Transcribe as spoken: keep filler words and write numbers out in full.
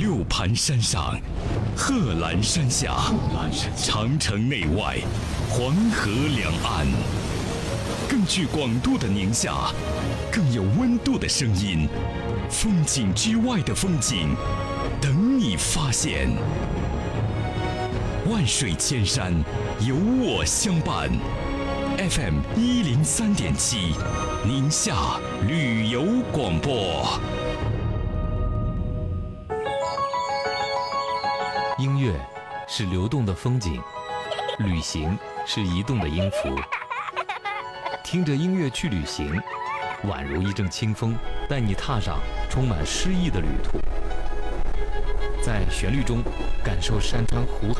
六盘山上，贺兰山下，长城内外，黄河两岸，更具广度的宁夏，更有温度的声音，风景之外的风景，等你发现。万水千山，有我相伴。F M 一零三点七，宁夏旅游广播。 音乐是流动的风景，旅行是移动的音符。听着音乐去旅行，宛如一阵清风，带你踏上充满诗意的旅途。在旋律中感受山川湖海。